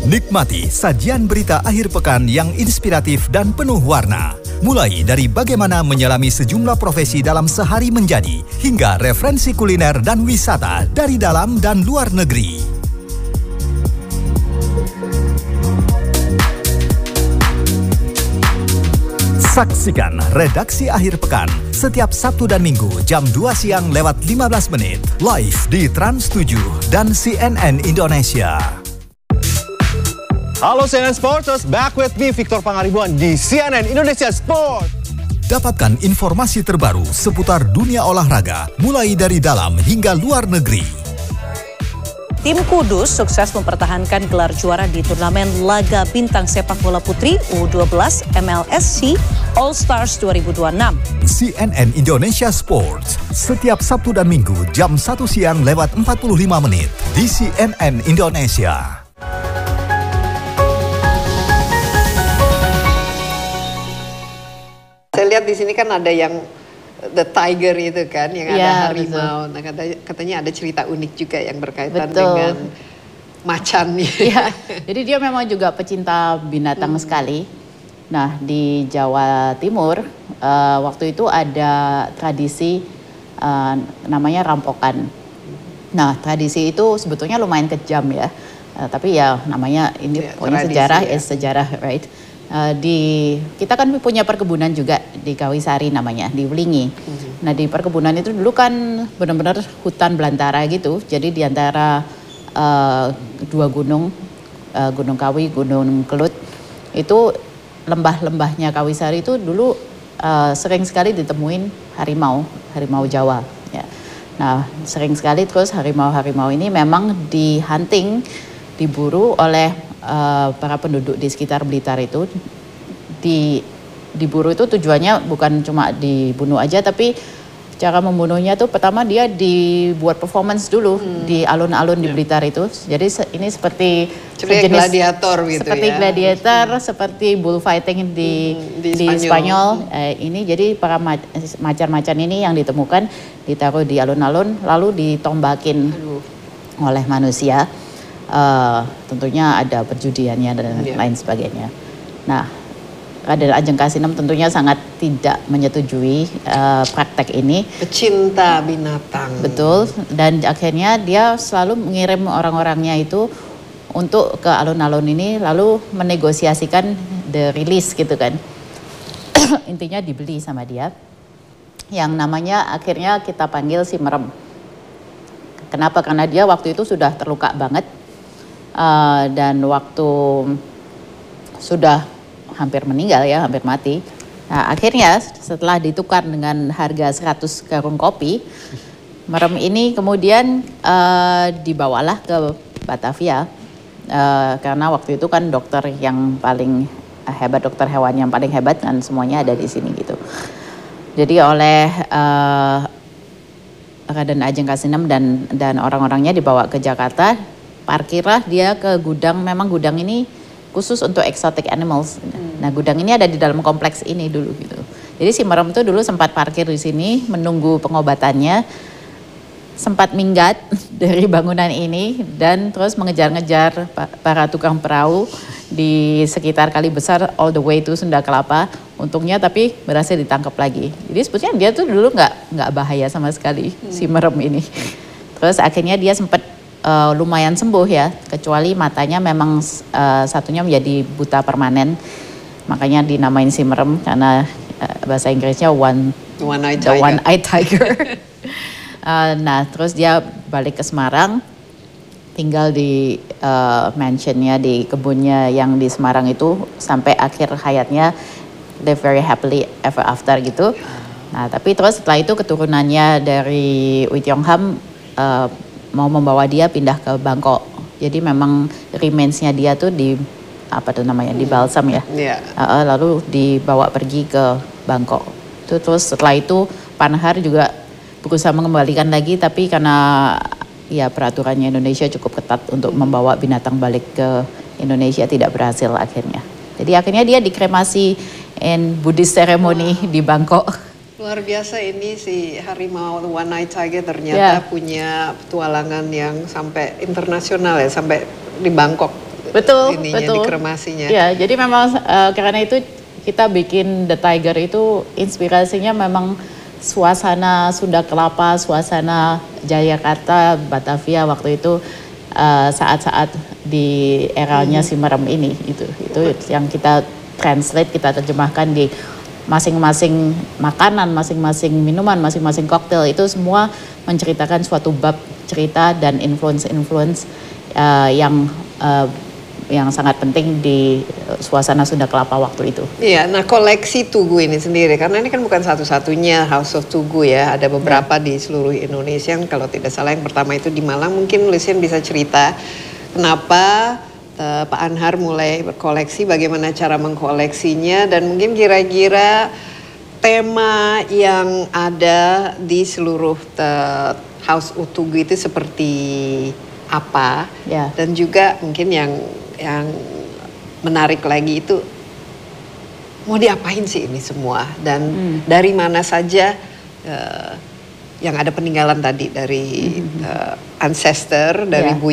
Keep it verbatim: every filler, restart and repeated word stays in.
Nikmati sajian berita akhir pekan yang inspiratif dan penuh warna. Mulai dari bagaimana menyelami sejumlah profesi dalam sehari menjadi, hingga referensi kuliner dan wisata dari dalam dan luar negeri. Saksikan Redaksi Akhir Pekan setiap Sabtu dan Minggu jam dua siang lewat lima belas menit live di Trans tujuh dan C N N Indonesia. Halo C N N Sporters, back with me Victor Pangaribuan di C N N Indonesia Sport. Dapatkan informasi terbaru seputar dunia olahraga mulai dari dalam hingga luar negeri. Tim Kudus sukses mempertahankan gelar juara di turnamen laga bintang sepak bola putri U dua belas M L S C All Stars dua ribu dua puluh enam. C N N Indonesia Sports setiap Sabtu dan Minggu jam satu siang lewat empat puluh lima menit di C N N Indonesia. Saya lihat di sini kan ada yang The Tiger itu kan, yang ya, ada harimau. Betul. Nah, katanya, katanya ada cerita unik juga yang berkaitan betul. dengan macannya. Ya, jadi dia memang juga pecinta binatang hmm. sekali. Nah, di Jawa Timur uh, waktu itu ada tradisi uh, namanya rampokan. Nah, tradisi itu sebetulnya lumayan kejam ya. Uh, tapi ya namanya ini ya, pokoknya sejarah ya. is sejarah, right? Uh, di kita kan punya perkebunan juga di Kawisari namanya, di Wlingi. Mm-hmm. Nah, di perkebunan itu dulu kan benar-benar hutan belantara gitu. Jadi di antara uh, dua gunung, uh, Gunung Kawi, Gunung Kelut, itu lembah-lembahnya Kawisari itu dulu uh, sering sekali ditemuin harimau, harimau Jawa. Ya. Nah, sering sekali terus harimau-harimau ini memang di-hunting, diburu oleh Uh, para penduduk di sekitar Blitar itu. Di diburu itu tujuannya bukan cuma dibunuh aja, tapi cara membunuhnya tuh pertama dia dibuat performance dulu hmm. di alun-alun yeah. di Blitar itu. Jadi se ini seperti sejenis gladiator gitu seperti ya. gladiator, hmm. seperti bullfighting di hmm, di, di Spanyol. Spanyol. Eh, ini jadi para ma macan-macan ini yang ditemukan ditaruh di alun-alun lalu ditombakin Aduh. oleh manusia. Uh, tentunya ada perjudiannya dan yeah. lain sebagainya. Nah, Raden Ajeng Kasinem tentunya sangat tidak menyetujui uh, praktek ini. Pecinta binatang. Betul, dan akhirnya dia selalu mengirim orang-orangnya itu untuk ke alun-alun ini lalu menegosiasikan the release gitu kan. Intinya dibeli sama dia. Yang namanya akhirnya kita panggil si Merem. Kenapa? Karena dia waktu itu sudah terluka banget. Uh, dan waktu sudah hampir meninggal ya, hampir mati. Nah, akhirnya setelah ditukar dengan harga seratus karung kopi, Merem ini kemudian uh, dibawalah ke Batavia. Uh, karena waktu itu kan dokter yang paling hebat, dokter hewan yang paling hebat kan semuanya ada di sini gitu. Jadi oleh uh, Raden Ajeng Kasinem dan, dan orang-orangnya dibawa ke Jakarta. Parkirlah dia ke gudang, memang gudang ini khusus untuk exotic animals. Hmm. Nah, gudang ini ada di dalam kompleks ini dulu gitu. Jadi si Merem itu dulu sempat parkir di sini menunggu pengobatannya, sempat minggat dari bangunan ini dan terus mengejar-ngejar para tukang perahu di sekitar Kali Besar all the way to Sunda Kelapa. Untungnya tapi berhasil ditangkap lagi. Jadi sebetulnya dia tuh dulu nggak nggak bahaya sama sekali hmm. si Merem ini. Terus akhirnya dia sempat Uh, lumayan sembuh ya, kecuali matanya memang uh, satunya menjadi buta permanen, makanya dinamain si Merem karena uh, bahasa Inggrisnya one one eye the one eye tiger. uh, nah terus dia balik ke Semarang, tinggal di uh, mansionnya di kebunnya yang di Semarang itu sampai akhir hayatnya, live very happily ever after gitu. Nah tapi terus setelah itu keturunannya dari Oei Tiong Ham uh, mau membawa dia pindah ke Bangkok. Jadi memang remains-nya dia tuh di apa tuh namanya di balsam ya. Yeah. Uh, lalu dibawa pergi ke Bangkok. Tuh, terus setelah itu Panhar juga berusaha mengembalikan lagi, tapi karena ya peraturannya Indonesia cukup ketat untuk membawa binatang balik ke Indonesia tidak berhasil akhirnya. Jadi akhirnya dia dikremasi in Buddhist ceremony wow. di Bangkok. Luar biasa ini si harimau One Eye Tiger ternyata yeah. punya petualangan yang sampai internasional ya, sampai di Bangkok betul, ininya, betul. dikremasinya. Ya, jadi memang uh, karena itu kita bikin The Tiger itu inspirasinya memang suasana Sunda Kelapa, suasana Jayakarta, Batavia waktu itu saat-saat uh, di eranya hmm. si merem ini itu itu yang kita translate, kita terjemahkan di masing-masing makanan, masing-masing minuman, masing-masing koktail, itu semua menceritakan suatu bab cerita dan influence-influence uh, yang uh, yang sangat penting di suasana Sunda Kelapa waktu itu. Iya, nah koleksi Tugu ini sendiri, karena ini kan bukan satu-satunya House of Tugu ya, ada beberapa ya. Di seluruh Indonesia. Kalau tidak salah yang pertama itu di Malang, mungkin Lucian bisa cerita kenapa Uh, Pak Anhar mulai berkoleksi, bagaimana cara mengkoleksinya, dan mungkin kira-kira tema yang ada di seluruh uh, House of Tugu itu seperti apa, yeah. Dan juga mungkin yang yang menarik lagi itu mau diapain sih ini semua, dan hmm. dari mana saja uh, yang ada peninggalan tadi dari mm-hmm. uh, ancestor dari yeah. Bu